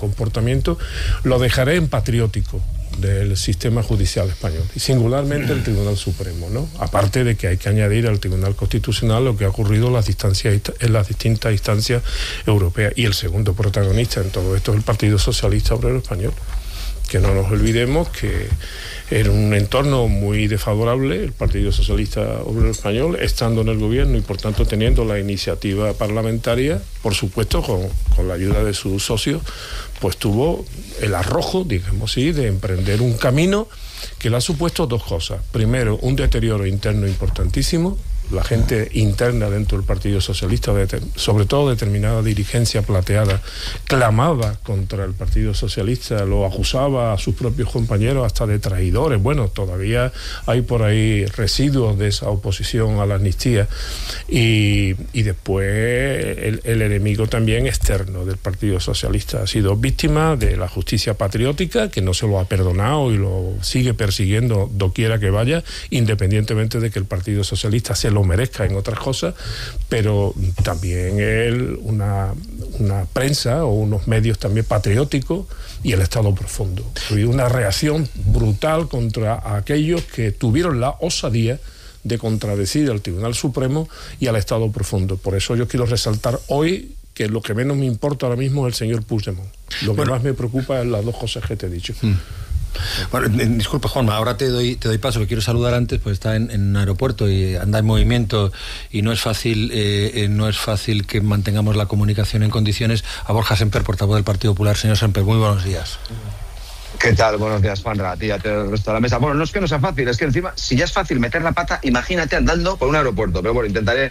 comportamiento, lo dejaré en patriótico del sistema judicial español, y singularmente el Tribunal Supremo, ¿no? Aparte de que hay que añadir al Tribunal Constitucional lo que ha ocurrido en las distintas instancias europeas. Y el segundo protagonista en todo esto es el Partido Socialista Obrero Español, que no nos olvidemos que en un entorno muy desfavorable, el Partido Socialista Obrero Español, estando en el gobierno y por tanto teniendo la iniciativa parlamentaria, por supuesto con la ayuda de sus socios, pues tuvo el arrojo, digamos así, de emprender un camino que le ha supuesto dos cosas. Primero, un deterioro interno importantísimo. La gente interna dentro del Partido Socialista, sobre todo determinada dirigencia plateada, clamaba contra el Partido Socialista, lo acusaba a sus propios compañeros hasta de traidores. Bueno, todavía hay por ahí residuos de esa oposición a la amnistía. Y después el enemigo también externo del Partido Socialista ha sido víctima de la justicia patriótica, que no se lo ha perdonado y lo sigue persiguiendo doquiera que vaya, independientemente de que el Partido Socialista se lo merezca en otras cosas, pero también una prensa o unos medios también patrióticos y el Estado profundo. Ha habido una reacción brutal contra aquellos que tuvieron la osadía de contradecir al Tribunal Supremo y al Estado profundo. Por eso yo quiero resaltar hoy que lo que menos me importa ahora mismo es el señor Puigdemont. Lo que más me preocupa es las dos cosas que te he dicho. Bueno, disculpa, Juanma, ahora te doy paso, que quiero saludar antes, pues está en un aeropuerto y anda en movimiento y no es fácil que mantengamos la comunicación en condiciones. A Borja Semper, portavoz del Partido Popular. Señor Semper, muy buenos días. ¿Qué tal? Buenos días, Juanra, a ti, a todo el resto de la mesa. Bueno, no es que no sea fácil, es que encima, si ya es fácil meter la pata, imagínate andando por un aeropuerto. Pero bueno, intentaré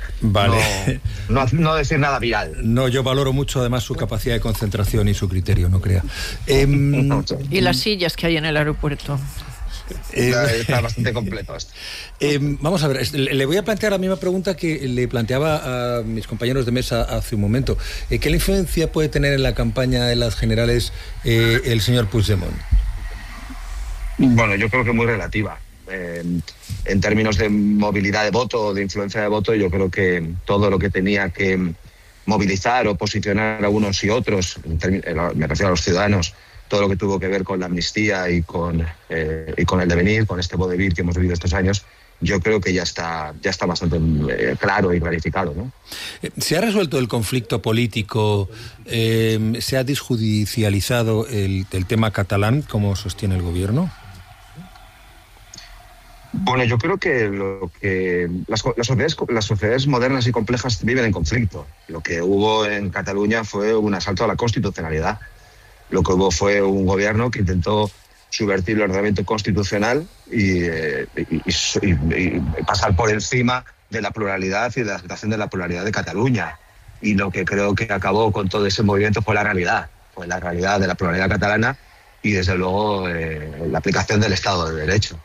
no decir nada viral. No, yo valoro mucho además su capacidad de concentración y su criterio, no crea. Y las sillas que hay en el aeropuerto. Está bastante completo esto. Vamos a ver, le voy a plantear la misma pregunta que le planteaba a mis compañeros de mesa hace un momento. ¿Qué influencia puede tener en la campaña de las generales el señor Puigdemont? Bueno, yo creo que muy relativa. En términos de movilidad de voto, de influencia de voto, yo creo que todo lo que tenía que movilizar o posicionar a unos y otros, me refiero a los ciudadanos, todo lo que tuvo que ver con la amnistía y con el devenir, con este vodevil que hemos vivido estos años, yo creo que ya está bastante claro y clarificado, ¿no? ¿Se ha resuelto el conflicto político? ¿Se ha desjudicializado el tema catalán, como sostiene el gobierno? Bueno, yo creo que las sociedades modernas y complejas viven en conflicto. Lo que hubo en Cataluña fue un asalto a la constitucionalidad. Lo que hubo fue un gobierno que intentó subvertir el ordenamiento constitucional y pasar por encima de la pluralidad y de la aceptación de la pluralidad de Cataluña. Y lo que creo que acabó con todo ese movimiento fue la realidad de la pluralidad catalana y, desde luego, la aplicación del Estado de Derecho.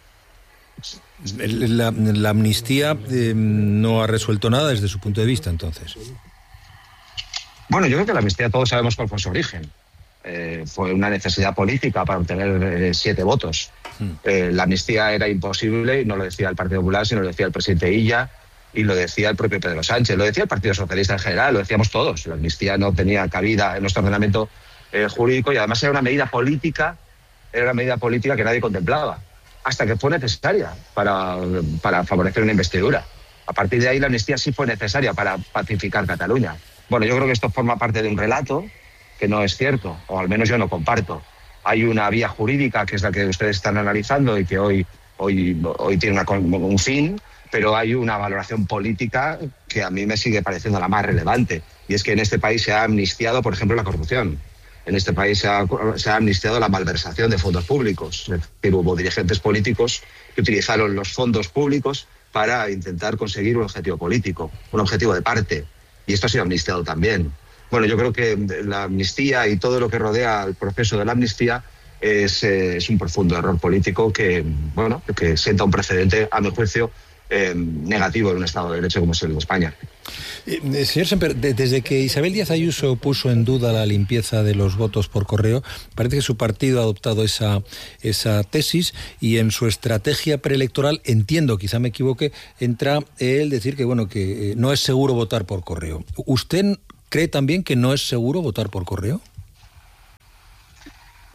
La amnistía no ha resuelto nada desde su punto de vista, entonces. Bueno, yo creo que la amnistía todos sabemos cuál fue su origen. Fue una necesidad política para obtener 7 votos. La amnistía era imposible, y no lo decía el Partido Popular, sino lo decía el presidente Illa y lo decía el propio Pedro Sánchez, lo decía el Partido Socialista en general, lo decíamos todos. La amnistía no tenía cabida en nuestro ordenamiento jurídico y además era una medida política que nadie contemplaba, hasta que fue necesaria para favorecer una investidura. A partir de ahí la amnistía sí fue necesaria para pacificar Cataluña. Bueno, yo creo que esto forma parte de un relato que no es cierto, o al menos yo no comparto. Hay una vía jurídica que es la que ustedes están analizando y que hoy tiene un fin, pero hay una valoración política que a mí me sigue pareciendo la más relevante, y es que en este país se ha amnistiado, por ejemplo, la corrupción. En este país se ha amnistiado la malversación de fondos públicos. Es decir, hubo dirigentes políticos que utilizaron los fondos públicos para intentar conseguir un objetivo político, un objetivo de parte, y esto ha sido amnistiado también. Bueno, yo creo que la amnistía y todo lo que rodea el proceso de la amnistía es un profundo error político que sienta un precedente, a mi juicio, negativo en un Estado de Derecho como es el de España. Señor Semper, desde que Isabel Díaz Ayuso puso en duda la limpieza de los votos por correo, parece que su partido ha adoptado esa tesis, y en su estrategia preelectoral, entiendo, quizá me equivoque, entra el decir que no es seguro votar por correo. ¿Usted cree también que no es seguro votar por correo?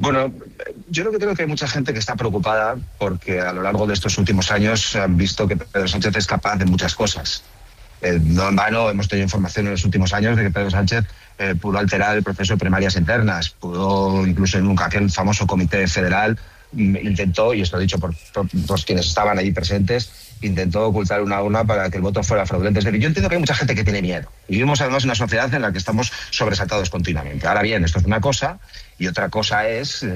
Bueno, yo lo que creo que hay mucha gente que está preocupada porque a lo largo de estos últimos años han visto que Pedro Sánchez es capaz de muchas cosas. No en vano hemos tenido información en los últimos años de que Pedro Sánchez pudo alterar el proceso de primarias internas, pudo incluso en aquel famoso comité federal intentó, y esto dicho por quienes estaban allí presentes, intentó ocultar una urna para que el voto fuera fraudulento. Es decir, yo entiendo que hay mucha gente que tiene miedo. Y vivimos además en una sociedad en la que estamos sobresaltados continuamente. Ahora bien, esto es una cosa, y otra cosa es,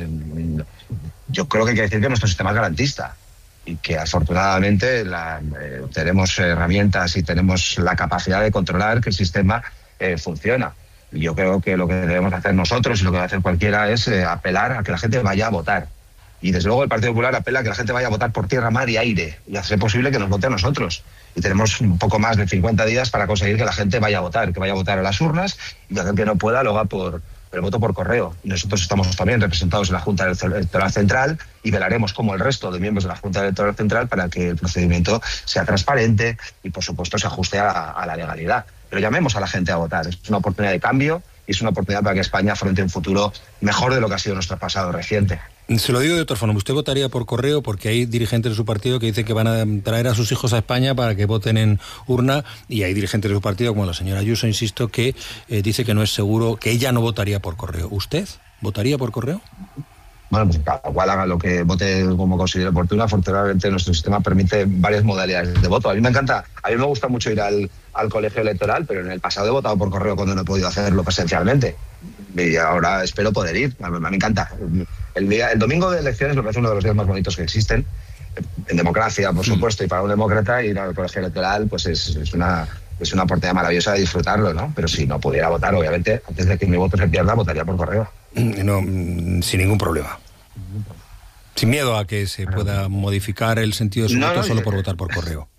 yo creo que hay que decir que nuestro sistema es garantista y que afortunadamente tenemos herramientas y tenemos la capacidad de controlar que el sistema funciona. Y yo creo que lo que debemos hacer nosotros y lo que debe hacer cualquiera es apelar a que la gente vaya a votar. Y desde luego el Partido Popular apela a que la gente vaya a votar por tierra, mar y aire y hacer posible que nos vote a nosotros. Y tenemos un poco más de 50 días para conseguir que la gente vaya a votar, que vaya a votar a las urnas y que aquel que no pueda lo haga por el voto por correo. Y nosotros estamos también representados en la Junta Electoral Central y velaremos como el resto de miembros de la Junta Electoral Central para que el procedimiento sea transparente y por supuesto se ajuste a la legalidad. Pero llamemos a la gente a votar. Es una oportunidad de cambio y es una oportunidad para que España afronte un futuro mejor de lo que ha sido nuestro pasado reciente. Se lo digo de otra forma, usted votaría por correo porque hay dirigentes de su partido que dicen que van a traer a sus hijos a España para que voten en urna, y hay dirigentes de su partido, como la señora Ayuso, insisto, que dice que no es seguro, que ella no votaría por correo. ¿Usted votaría por correo? Bueno, pues cada cual haga lo que vote como considere oportuno. Afortunadamente nuestro sistema permite varias modalidades de voto. A mí me encanta, a mí me gusta mucho ir al colegio electoral, pero en el pasado he votado por correo cuando no he podido hacerlo presencialmente. Y ahora espero poder ir. A mí me encanta. El domingo de elecciones me parece uno de los días más bonitos que existen, en democracia, por supuesto, y para un demócrata ir al colegio electoral pues es una oportunidad maravillosa de disfrutarlo, ¿no? Pero si no pudiera votar, obviamente, antes de que mi voto se pierda, votaría por correo. No, sin ningún problema. Sin miedo a que se pueda modificar el sentido de su voto solo por votar por correo.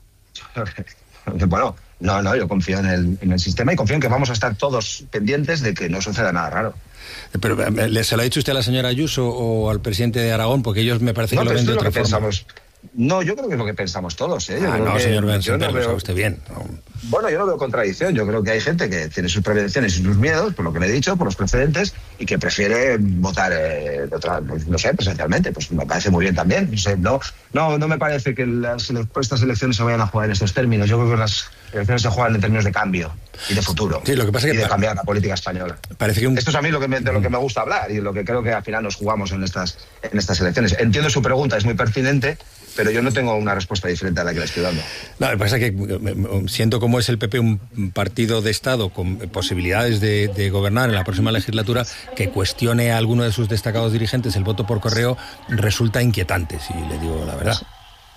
Bueno, no, yo confío en el sistema y confío en que vamos a estar todos pendientes de que no suceda nada raro. Pero ¿se lo ha dicho usted a la señora Ayuso o al presidente de Aragón? Porque ellos me parece que lo ven de otra forma. No, yo creo que es lo que pensamos todos. Señor Bensemper, lo sabe usted bien. No. Bueno, yo no veo contradicción. Yo creo que hay gente que tiene sus prevenciones y sus miedos, por lo que le he dicho, por los precedentes, y que prefiere votar, presencialmente. Pues me parece muy bien también. No me parece que estas elecciones se vayan a jugar en estos términos. Yo creo que las elecciones se juegan en términos de cambio y de futuro. Sí, lo que pasa es que de cambiar la política española. Parece que Esto es a mí de lo que me gusta hablar y lo que creo que al final nos jugamos en estas elecciones. Entiendo su pregunta, es muy pertinente, pero yo no tengo una respuesta diferente a la que le estoy dando. No, lo que pasa es que siento como es el PP un partido de Estado con posibilidades de gobernar en la próxima legislatura, que cuestione a alguno de sus destacados dirigentes el voto por correo resulta inquietante, si le digo la verdad.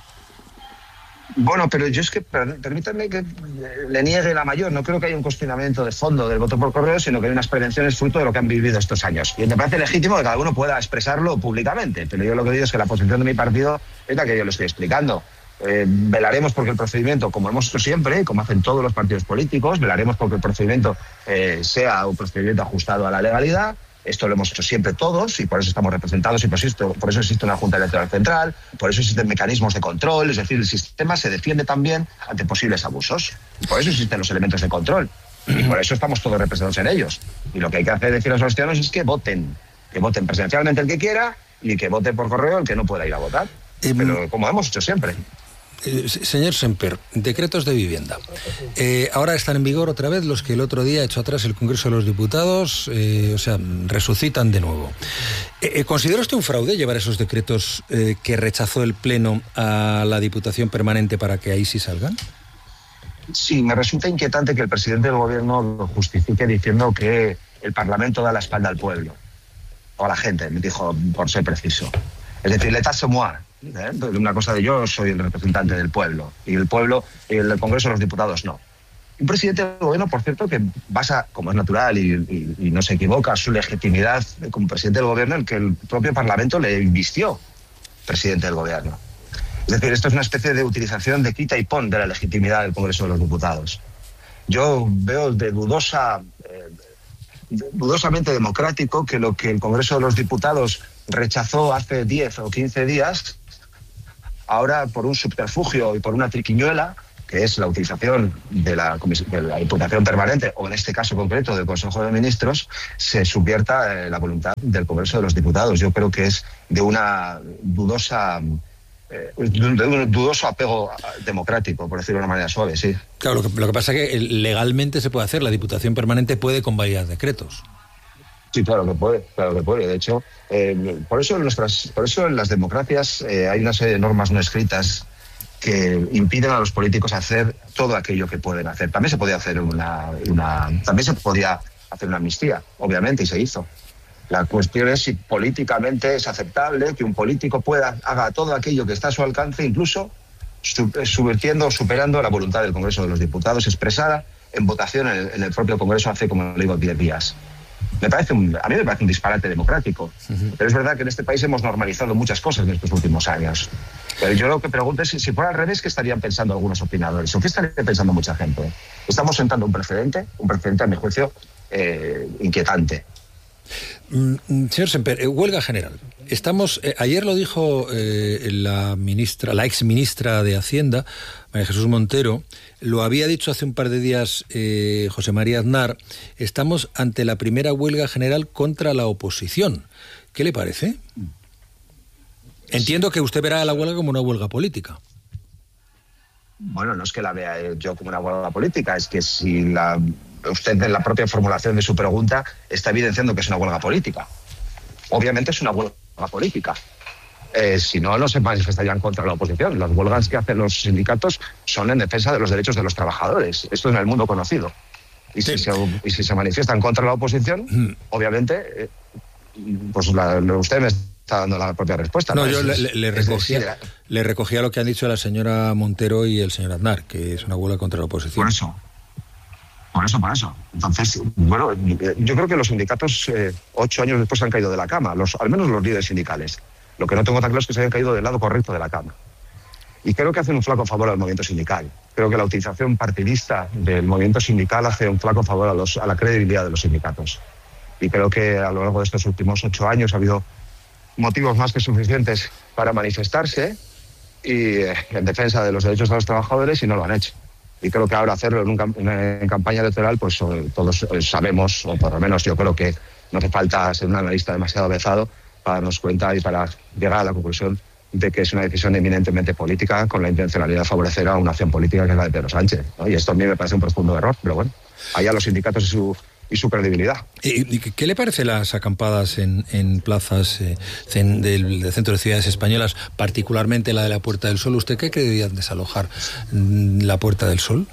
Bueno, pero yo es que, permítanme que le niegue la mayor. No creo que haya un cuestionamiento de fondo del voto por correo, sino que hay unas prevenciones fruto de lo que han vivido estos años. Y me parece legítimo que cada uno pueda expresarlo públicamente, pero yo lo que digo es que la posición de mi partido es la que yo le estoy explicando. Velaremos porque el procedimiento, como hemos hecho siempre, como hacen todos los partidos políticos, velaremos porque el procedimiento sea un procedimiento ajustado a la legalidad. Esto lo hemos hecho siempre todos y por eso estamos representados y por eso existe una Junta Electoral Central, por eso existen mecanismos de control, es decir, el sistema se defiende también ante posibles abusos. Y por eso existen los elementos de control y por eso estamos todos representados en ellos. Y lo que hay que hacer decir a los ciudadanos es que voten presencialmente el que quiera y que vote por correo el que no pueda ir a votar. Pero como hemos hecho siempre. Señor Semper, decretos de vivienda. Ahora están en vigor otra vez los que el otro día echó atrás el Congreso de los Diputados, resucitan de nuevo. ¿Considera usted un fraude llevar esos decretos que rechazó el Pleno a la Diputación Permanente para que ahí sí salgan? Sí, me resulta inquietante que el presidente del Gobierno lo justifique diciendo que el Parlamento da la espalda al pueblo, o a la gente, me dijo, por ser preciso. Es decir, l'état c'est moi. Una cosa de yo soy el representante del pueblo y el pueblo y el Congreso de los Diputados no. Un presidente del gobierno, por cierto, que basa, como es natural y no se equivoca, su legitimidad como presidente del gobierno en que el propio Parlamento le invistió presidente del gobierno. Es decir, esto es una especie de utilización de quita y pon de la legitimidad del Congreso de los Diputados. Yo veo de dudosamente democrático que lo que el Congreso de los Diputados rechazó hace 10 o 15 días, ahora por un subterfugio y por una triquiñuela que es la utilización de la Diputación Permanente, o en este caso concreto del Consejo de Ministros, se subvierta la voluntad del Congreso de los Diputados. Yo creo que es de una dudosa... de un dudoso apego democrático, por decirlo de una manera suave, sí. Claro, lo que pasa es que legalmente se puede hacer, la Diputación Permanente puede convalidar decretos. Sí, claro que puede. De hecho, por eso en las democracias hay una serie de normas no escritas que impiden a los políticos hacer todo aquello que pueden hacer. También se podía hacer también se podía hacer una amnistía, obviamente, y se hizo. La cuestión es si políticamente es aceptable que un político haga todo aquello que está a su alcance, incluso subvirtiendo o superando la voluntad del Congreso de los Diputados, expresada en votación en el propio Congreso hace, como le digo, 10 días. A mí me parece un disparate democrático. Pero es verdad que en este país hemos normalizado muchas cosas en estos últimos años. Pero yo lo que pregunto es si fuera al revés, ¿qué estarían pensando algunos opinadores? ¿O qué estaría pensando mucha gente? Estamos sentando un precedente a mi juicio, inquietante. Señor Semper, huelga general. Ayer lo dijo la ex ministra de Hacienda, María Jesús Montero, lo había dicho hace un par de días José María Aznar. Estamos ante la primera huelga general contra la oposición. ¿Qué le parece? Entiendo que usted verá la huelga como una huelga política. Bueno, no es que la vea yo como una huelga política, es que si usted en la propia formulación de su pregunta está evidenciando que es una huelga política. Obviamente es una huelga política. Si no se manifestarían contra la oposición. Las huelgas que hacen los sindicatos son en defensa de los derechos de los trabajadores. Esto es en el mundo conocido. Y si se manifiestan contra la oposición, obviamente, pues usted me está dando la propia respuesta. No, yo le recogía lo que han dicho la señora Montero y el señor Aznar, que es una huelga contra la oposición. Por eso. Entonces, bueno, yo creo que los sindicatos 8 años después han caído de la cama, al menos los líderes sindicales. Lo que no tengo tan claro es que se hayan caído del lado correcto de la cama. Y creo que hacen un flaco favor al movimiento sindical. Creo que la utilización partidista del movimiento sindical hace un flaco favor a la credibilidad de los sindicatos. Y creo que a lo largo de estos últimos 8 años ha habido motivos más que suficientes para manifestarse y en defensa de los derechos de los trabajadores, y no lo han hecho. Y creo que ahora hacerlo en campaña electoral, pues todos sabemos, o por lo menos yo creo que no hace falta ser un analista demasiado avezado para darnos cuenta y para llegar a la conclusión de que es una decisión eminentemente política con la intencionalidad de favorecer a una acción política que es la de Pedro Sánchez, ¿no? Y esto a mí me parece un profundo error, pero bueno, allá los sindicatos y su credibilidad. ¿Y qué le parece las acampadas en plazas del centro de ciudades españolas, particularmente la de la Puerta del Sol? ¿Usted qué creería desalojar la Puerta del Sol?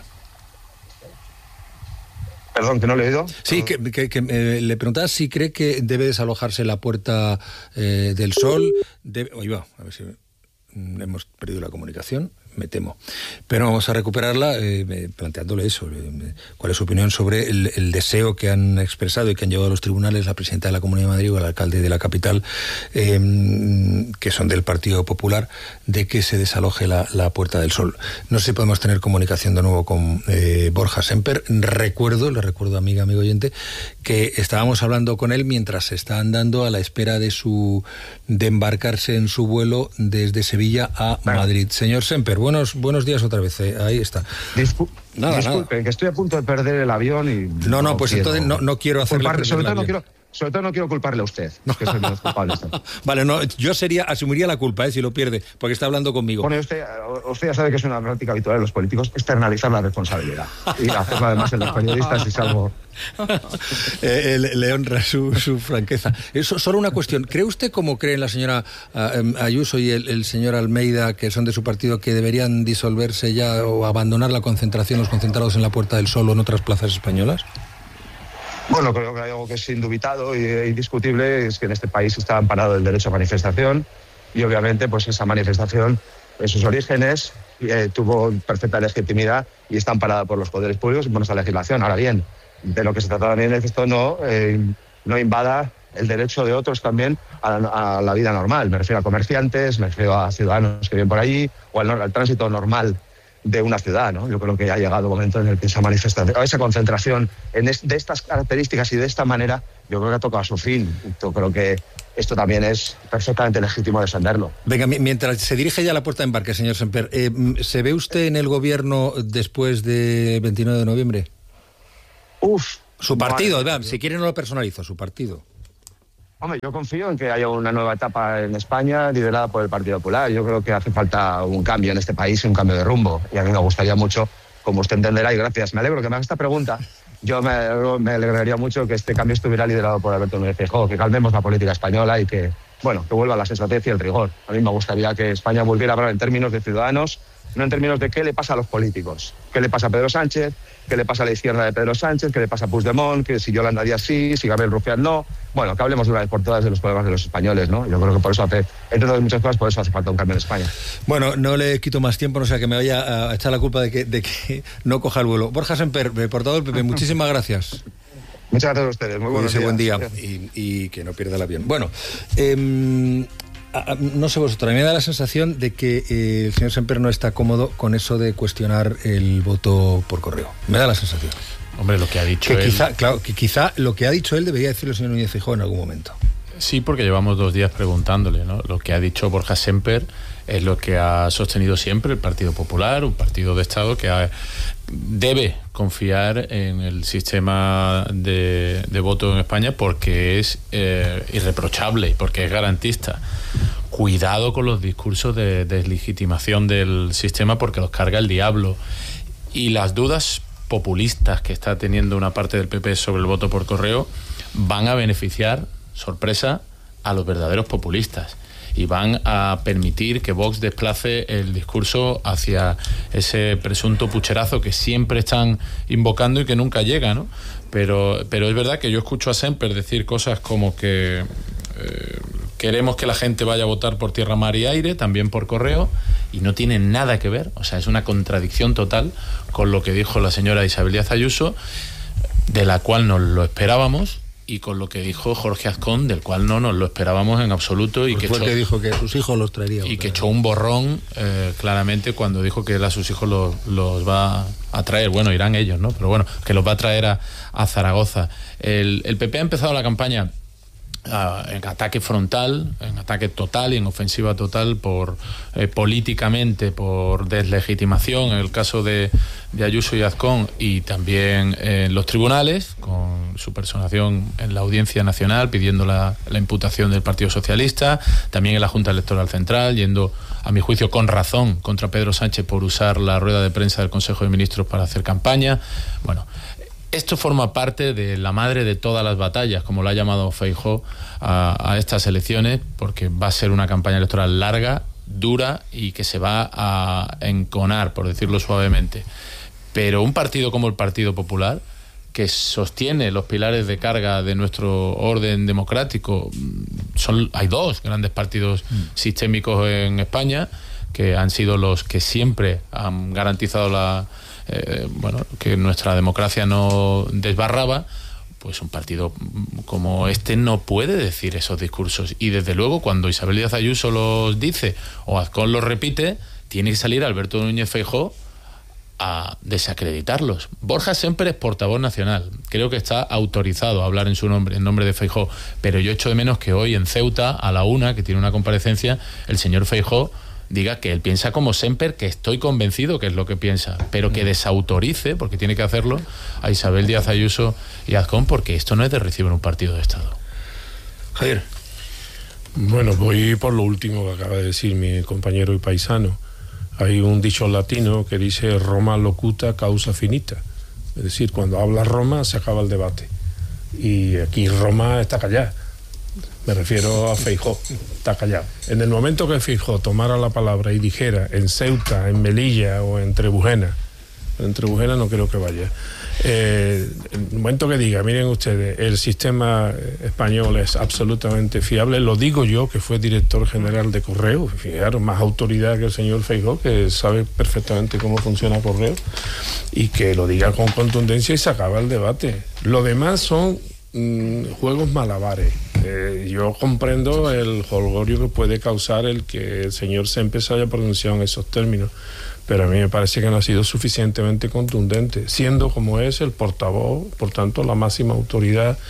Perdón, que no le he oído. Sí, que le preguntaba si cree que debe desalojarse la Puerta del Sol. A ver si hemos perdido la comunicación. Me temo. Pero vamos a recuperarla planteándole eso. ¿Cuál es su opinión sobre el deseo que han expresado y que han llevado a los tribunales la presidenta de la Comunidad de Madrid o el alcalde de la capital, que son del Partido Popular, de que se desaloje la Puerta del Sol? No sé si podemos tener comunicación de nuevo con Borja Semper. Le recuerdo, amigo oyente, que estábamos hablando con él mientras se está andando a la espera de embarcarse en su vuelo desde Sevilla a Madrid. Señor Semper, buenos días otra vez. Ahí está. Disculpen, que estoy a punto de perder el avión y... No, pues entonces no quiero hacerle perder el avión. Sobre todo no quiero culparle a usted, que soy menos culpable. Vale, yo asumiría la culpa si lo pierde, porque está hablando conmigo. Bueno, usted ya sabe que es una práctica habitual de los políticos externalizar la responsabilidad. Y hacerlo además en los periodistas es algo... Le honra su franqueza. Eso, solo una cuestión. ¿Cree usted, como creen la señora Ayuso y el señor Almeida, que son de su partido, que deberían disolverse ya o abandonar la concentración, los concentrados en la Puerta del Sol o en otras plazas españolas? Bueno, creo que hay algo que es indubitado e indiscutible, es que en este país está amparado el derecho a manifestación y obviamente pues esa manifestación en sus orígenes tuvo perfecta legitimidad y está amparada por los poderes públicos y por nuestra legislación. Ahora bien, de lo que se trata también es que esto no invada el derecho de otros también a la vida normal. Me refiero a comerciantes, me refiero a ciudadanos que viven por allí o al tránsito normal de una ciudad, ¿no? Yo creo que ha llegado el momento en el que esa manifestación, esa concentración de estas características y de esta manera, yo creo que ha tocado a su fin. Yo creo que esto también es perfectamente legítimo defenderlo. Venga, mientras se dirige ya a la puerta de embarque, señor Semper, ¿se ve usted en el gobierno después del 29 de noviembre? Su partido, si quiere no lo personalizo, su partido. Hombre, yo confío en que haya una nueva etapa en España liderada por el Partido Popular. Yo creo que hace falta un cambio en este país y un cambio de rumbo. Y a mí me gustaría mucho, como usted entenderá, y gracias, me alegro que me haga esta pregunta. Yo me alegraría mucho que este cambio estuviera liderado por Alberto Núñez Feijóo, que calmemos la política española y que vuelva la sensatez y el rigor. A mí me gustaría que España volviera a hablar en términos de ciudadanos, no en términos de qué le pasa a los políticos. ¿Qué le pasa a Pedro Sánchez? ¿Qué le pasa a la izquierda de Pedro Sánchez? ¿Qué le pasa a Puigdemont? Que si Yolanda Díaz sí, si Gabriel Rufián no. Bueno, que hablemos de una vez por todas de los problemas de los españoles, ¿no? Yo creo que por eso entre otras muchas cosas, por eso hace falta un cambio en España. Bueno, no le quito más tiempo, no sea que me vaya a echar la culpa de que no coja el vuelo. Borja Semper, portador del PP, muchísimas gracias. Muchas gracias a ustedes, muy buenos días. Buen día y que no pierda el avión. Bueno, no sé vosotros, a mí me da la sensación de que el señor Semper no está cómodo con eso de cuestionar el voto por correo. Me da la sensación. Hombre, lo que ha dicho él... Quizá lo que ha dicho él debería decirlo el señor Núñez Feijóo en algún momento. Sí, porque llevamos 2 días preguntándole, ¿no? Lo que ha dicho Borja Semper es lo que ha sostenido siempre el Partido Popular, un partido de Estado que debe confiar en el sistema de voto en España porque es irreprochable y porque es garantista. Cuidado con los discursos de deslegitimación del sistema porque los carga el diablo. Y las dudas populistas que está teniendo una parte del PP sobre el voto por correo van a beneficiar, sorpresa, a los verdaderos populistas y van a permitir que Vox desplace el discurso hacia ese presunto pucherazo que siempre están invocando y que nunca llega, ¿no? Pero es verdad que yo escucho a Semper decir cosas como que queremos que la gente vaya a votar por tierra, mar y aire, también por correo, y no tiene nada que ver, o sea, es una contradicción total con lo que dijo la señora Isabel Díaz Ayuso, de la cual nos lo esperábamos, y con lo que dijo Jorge Azcón, del cual no nos lo esperábamos en absoluto. Y pues que que dijo que sus hijos los traería. Y que echó un borrón claramente cuando dijo que él a sus hijos los va a traer. Bueno, irán ellos, ¿no? Pero bueno, que los va a traer a Zaragoza. El PP ha empezado la campaña en ataque frontal, en ataque total y en ofensiva total políticamente, por deslegitimación en el caso de Ayuso y Azcón, y también en los tribunales con su personación en la Audiencia Nacional pidiendo la imputación del Partido Socialista, también en la Junta Electoral Central, yendo a mi juicio con razón contra Pedro Sánchez por usar la rueda de prensa del Consejo de Ministros para hacer campaña. Bueno, esto forma parte de la madre de todas las batallas, como lo ha llamado Feijóo a estas elecciones, porque va a ser una campaña electoral larga, dura y que se va a enconar, por decirlo suavemente. Pero un partido como el Partido Popular, que sostiene los pilares de carga de nuestro orden democrático, hay 2 grandes partidos sistémicos en España, que han sido los que siempre han garantizado que nuestra democracia no desbarraba. Pues un partido como este no puede decir esos discursos, y desde luego cuando Isabel Díaz Ayuso los dice o Azcón los repite, tiene que salir Alberto Núñez Feijóo a desacreditarlos. Borja Semper es portavoz nacional, creo que está autorizado a hablar en su nombre, en nombre de Feijóo, pero yo echo de menos que hoy en Ceuta a la 1, que tiene una comparecencia, el señor Feijóo diga que él piensa como Semper, que estoy convencido que es lo que piensa, pero que desautorice, porque tiene que hacerlo, a Isabel Díaz Ayuso y Azcón, porque esto no es de recibir un partido de Estado. Javier. Bueno, voy por lo último que acaba de decir mi compañero y paisano. Hay un dicho latino que dice Roma locuta causa finita, es decir, cuando habla Roma se acaba el debate, y aquí Roma está callada. Me refiero a Feijóo, está callado. En el momento que Feijóo tomara la palabra y dijera en Ceuta, en Melilla o en Trebujena no creo que vaya, en el momento que diga, miren ustedes, el sistema español es absolutamente fiable, lo digo yo, que fue director general de Correo, fijaros, más autoridad que el señor Feijóo, que sabe perfectamente cómo funciona Correo, y que lo diga con contundencia y se acaba el debate. Lo demás son juegos malabares. Yo comprendo el jolgorio que puede causar el que el señor Semper se haya pronunciado en esos términos, pero a mí me parece que no ha sido suficientemente contundente, siendo como es el portavoz, por tanto la máxima autoridad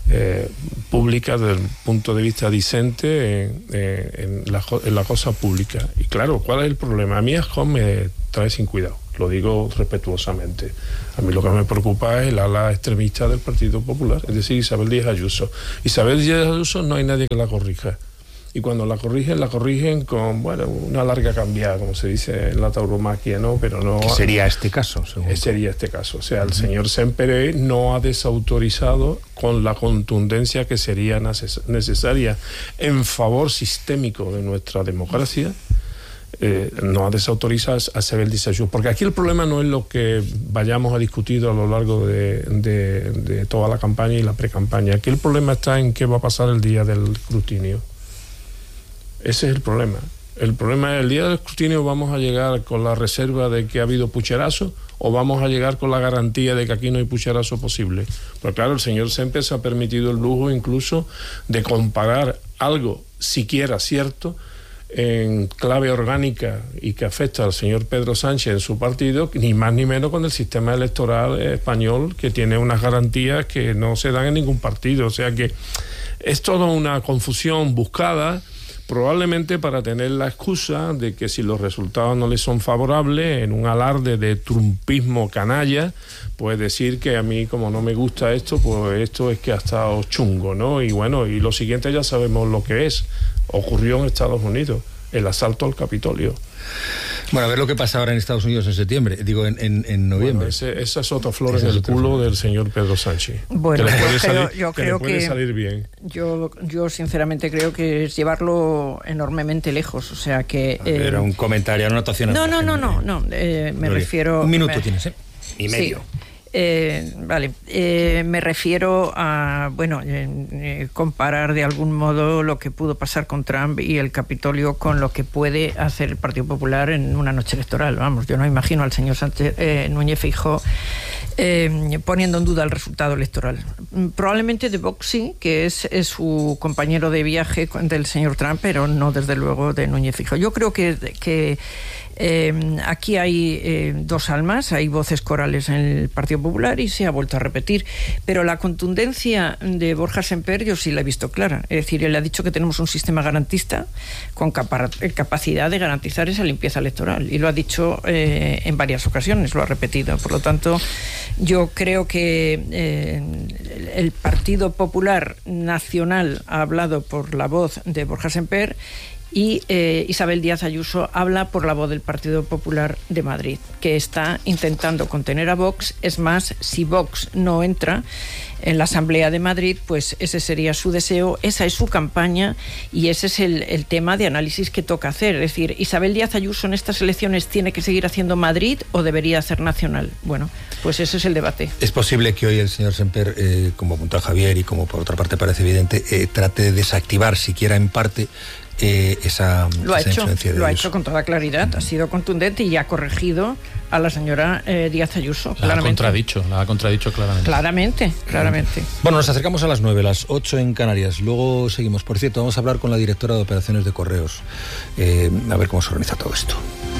pública desde el punto de vista discente en la cosa pública. Y claro, ¿cuál es el problema? A mí Errejón me trae sin cuidado, lo digo respetuosamente. A mí lo que me preocupa es el ala extremista del Partido Popular, es decir, Isabel Díaz Ayuso. Isabel Díaz Ayuso no hay nadie que la corrija. Y cuando la corrigen con, bueno, una larga cambiada, como se dice en la tauromaquia, ¿no? Pero no... ¿Qué sería este caso? Sería este caso. O sea, el señor Sempere no ha desautorizado con la contundencia que sería necesaria en favor sistémico de nuestra democracia. No ha desautorizado a Isabel Díaz Ayuso. Porque aquí el problema no es lo que vayamos a discutir a lo largo de toda la campaña y la precampaña. Aquí el problema está en qué va a pasar el día del escrutinio. Ese es el problema. El problema es el día del escrutinio, ¿vamos a llegar con la reserva de que ha habido pucherazo o vamos a llegar con la garantía de que aquí no hay pucherazo posible? Pero claro, el señor Sempere se ha permitido el lujo incluso de comparar algo siquiera cierto en clave orgánica y que afecta al señor Pedro Sánchez en su partido, ni más ni menos con el sistema electoral español, que tiene unas garantías que no se dan en ningún partido. O sea que es toda una confusión buscada, probablemente para tener la excusa de que si los resultados no les son favorables, en un alarde de trumpismo canalla, pues decir que a mí, como no me gusta esto, pues esto es que ha estado chungo, ¿no? Y bueno, y lo siguiente ya sabemos lo que es. Ocurrió en Estados Unidos, el asalto al Capitolio. Bueno, a ver lo que pasa ahora en Estados Unidos en septiembre, digo en noviembre. Bueno, esa es otra flor en el culo del señor Pedro Sánchez. Bueno, yo creo que puede salir bien. Yo sinceramente creo que es llevarlo enormemente lejos, o sea que... Era un comentario, una anotación. No, me refiero... Un minuto tienes, ¿eh? Y medio. Sí. Me refiero a, comparar de algún modo lo que pudo pasar con Trump y el Capitolio con lo que puede hacer el Partido Popular en una noche electoral. Vamos, yo no imagino al señor Núñez Feijóo poniendo en duda el resultado electoral. Probablemente de Vox sí, que es su compañero de viaje del señor Trump, pero no desde luego de Núñez Feijóo. Yo creo que aquí hay dos almas, hay voces corales en el Partido Popular y se ha vuelto a repetir, pero la contundencia de Borja Semper yo sí la he visto clara, es decir, él ha dicho que tenemos un sistema garantista con capacidad de garantizar esa limpieza electoral y lo ha dicho en varias ocasiones, lo ha repetido. Por lo tanto, yo creo que el Partido Popular Nacional ha hablado por la voz de Borja Semper y Isabel Díaz Ayuso habla por la voz del Partido Popular de Madrid, que está intentando contener a Vox. Es más, si Vox no entra en la Asamblea de Madrid, pues ese sería su deseo, esa es su campaña y ese es el tema de análisis que toca hacer. Es decir, ¿Isabel Díaz Ayuso en estas elecciones tiene que seguir haciendo Madrid o debería hacer nacional? Bueno, pues ese es el debate. Es posible que hoy el señor Semper, como apunta Javier y como por otra parte parece evidente, trate de desactivar, siquiera en parte, esa influencia de lo ha hecho con toda claridad, ha sido contundente y ha corregido a la señora Díaz Ayuso. La ha contradicho claramente. Claramente. Bueno, nos acercamos a las 9, las 8 en Canarias. Luego seguimos. Por cierto, vamos a hablar con la directora de operaciones de correos, a ver cómo se organiza todo esto.